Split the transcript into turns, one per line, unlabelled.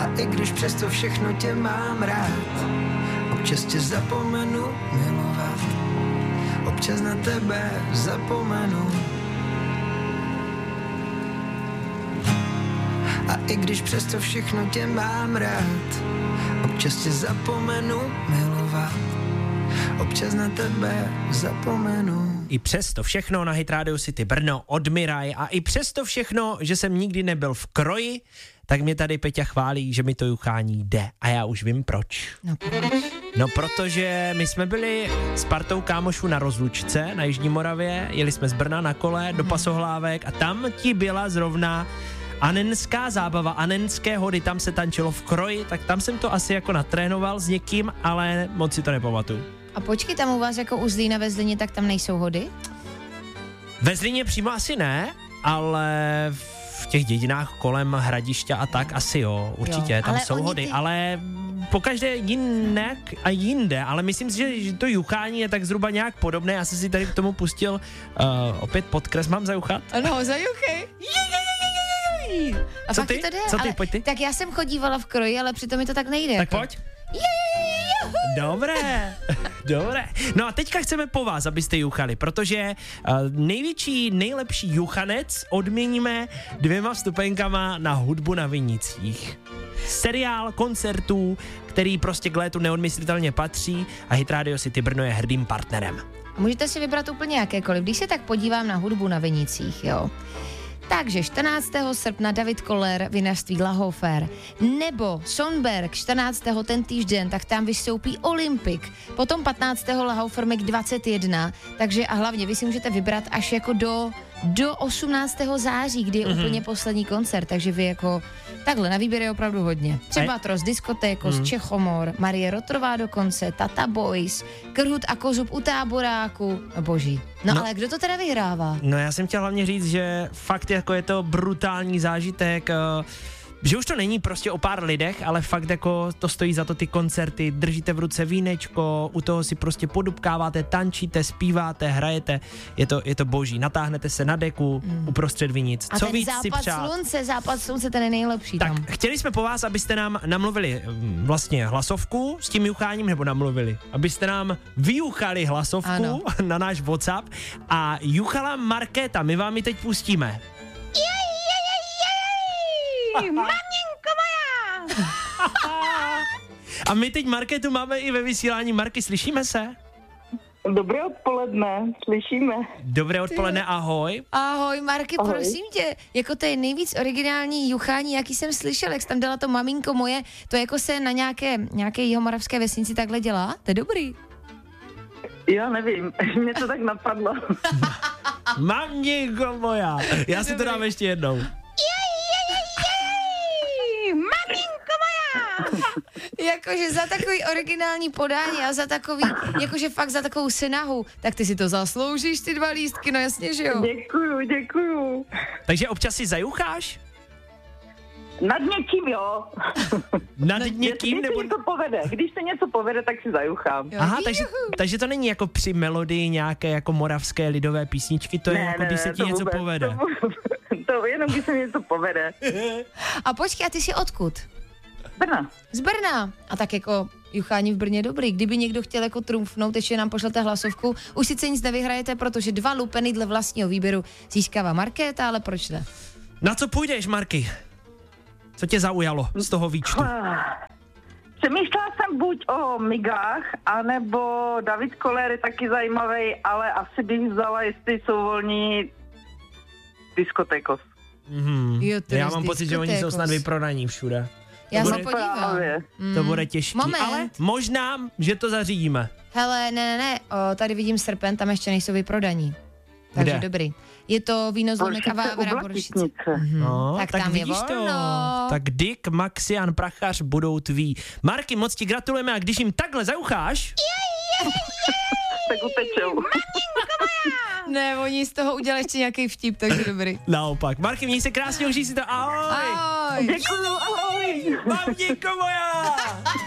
A i když přesto všechno tě mám rád, občas tě zapomenu milovat, občas na tebe zapomenu. A i když přesto všechno tě mám rád, občas tě zapomenu milovat, občas na tebe zapomenu.
I přesto všechno na Hit Radio City Brno od Miraj a i přesto všechno, že jsem nikdy nebyl v kroji, tak mě tady Peťa chválí, že mi to juchání jde. A já už vím proč. No protože my jsme byli s partou kámošů na rozlučce na Jižní Moravě, jeli jsme z Brna na kole do Pasohlávek a tam ti byla zrovna anenská zábava, anenské hody, tam se tančilo v kroji, tak tam jsem to asi jako natrénoval s někým, ale moc si to nepamatuju.
A počkej, tam u vás jako u Zlína ve Zlíně, tak tam nejsou hody?
Ve Zlíně přímo asi ne, ale v těch dědinách kolem Hradiště a tak asi jo, určitě, tam jsou hody, ale pokaždé jinak a jinde, ale myslím si, že to juchání je tak zhruba nějak podobné, já jsem si tady k tomu pustil opět podkres, mám zajuchat?
Ano, zajuchej. A
Co ty? Co ty? Pojď ty.
Tak já jsem chodívala v kroji, ale přitom mi to tak nejde.
Tak
jako.
pojď. Dobré. No a teďka chceme po vás, abyste juchali, protože největší, nejlepší juchanec odměníme 2 vstupenkama na Hudbu na Vinicích. Seriál koncertů, který prostě k létu neodmyslitelně patří a Hit Radio City Brno je hrdým partnerem.
A můžete si vybrat úplně jakékoliv. Když se tak podívám na Hudbu na Vinicích, jo. Takže 14. srpna David Koller, Vinařství Lahofer, nebo Sonberg 14. ten týžden, tak tam vystoupí Olympik, potom 15. Lahofer Mic 21, takže a hlavně vy si můžete vybrat až jako do 18. září, kdy je úplně poslední koncert, takže vy jako takhle na výběr je opravdu hodně. Třeba Tros Diskotékos, Čechomor, Marie Rotrová dokonce, Tata Boys, Krhut a Kozub u Táboráku, boží. No ale kdo to teda vyhrává?
No já jsem chtěl hlavně říct, že fakt jako je to brutální zážitek, že už to není prostě o pár lidech, ale fakt jako to stojí za to ty koncerty, držíte v ruce vínečko, u toho si prostě podupkáváte, tančíte, zpíváte, hrajete, je to boží, natáhnete se na deku uprostřed Vinic.
A
co
ten
víc si přát?
západ slunce, ten je nejlepší
tak,
tam.
chtěli jsme po vás, abyste nám namluvili vlastně hlasovku s tím jucháním, nebo namluvili, abyste nám vyjuchali hlasovku na náš WhatsApp a juchala Markéta, my vám ji teď pustíme.
Maminko moja!
A my teď Markétu máme i ve vysílání. Marky, slyšíme se?
Dobré odpoledne, slyšíme.
Dobré odpoledne, ahoj.
Ahoj, Marky,
Ahoj.
prosím tě, jako to je nejvíc originální juchání, jaký jsem slyšel, jak jsi tam dala to maminko moje, to jako se na nějaké jihomoravské vesnici takhle dělá? To je dobrý.
Já nevím, mě to tak napadlo.
Maminko moja. Já si to dám ještě jednou.
Maminko moja!
Jakože za takový originální podání a za takový, jakože fakt za takovou snahu, tak ty si to zasloužíš, ty 2 lístky, no jasně, že jo.
Děkuju.
Takže občas si zajucháš?
Nad někým, jo.
Nad někým? Nebo...
Když se něco povede, tak si zajuchám.
Jo.
Aha, takže to není jako při melodii nějaké jako moravské lidové písničky, to je jako když se ti něco
vůbec,
povede.
To jenom když se něco povede.
A počkej, a ty jsi odkud?
Brna.
Z Brna. A tak jako juchání v Brně je dobrý. Kdyby někdo chtěl jako trumfnout, ještě nám pošlete hlasovku. Už sice nic nevyhrajete, protože 2 lupeny dle vlastního výběru získává Markéta, ale proč ne?
Na co půjdeš, Marky? Co tě zaujalo z toho výčtu?
Přemýšlela jsem buď o Migách, anebo David Koller je taky zajímavý, ale asi bych vzala, jestli jsou volní Diskotékos.
Jo,
Já mám pocit, že oni jsou snad vyprodaní všude.
Já se
bude-
podívám.
To bude těžký,
Moment.
ale možná, že to zařídíme.
Hele, ne, tady vidím srpen, tam ještě nejsou vyprodaní. Takže
Kde?
dobrý. Je to víno Zlomek a
Boršice u
Vávra Boršice.
Blatisnice.
No,
Tak tam je
vidíš to.
volno.
Tak Dick, Maxian, Prachař budou tví. Marky, moc ti gratulujeme a když jim takhle zaucháš,
Tak utečou.
Ne, oni z toho udělali ještě nějaký vtip, takže dobrý.
naopak. Marky, měj se krásně, užij si to. Ahoj!
Ahoj.
Děkuju, ahoj.
Maminko moja!